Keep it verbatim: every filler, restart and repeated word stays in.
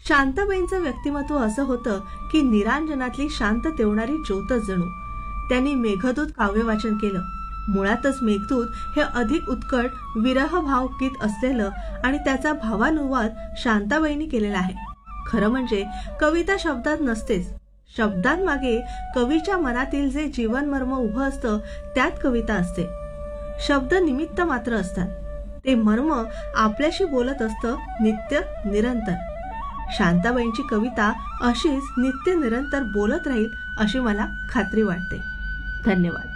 शांताबाईंचं व्यक्तिमत्व असं होतं की निरांजनातली शांत तेवणारी ज्योतच जणू. त्यांनी मेघदूत काव्य वाचन केलं. मुळातच मेघदूत हे अधिक उत्कट विरह भावगीत असलेलं आणि त्याचा भावानुवाद शांताबाईंनी केलेला आहे. खरं म्हणजे कविता शब्दात नसतेच, शब्दांमागे कवीच्या मनातील जे जीवनमर्म उभं असतं त्यात कविता असते. शब्द निमित्त मात्र असतात, ते मर्म आपल्याशी बोलत असतं नित्य निरंतर. शांताबाईंची कविता अशीच नित्य निरंतर बोलत राहील अशी मला खात्री वाटते. धन्यवाद.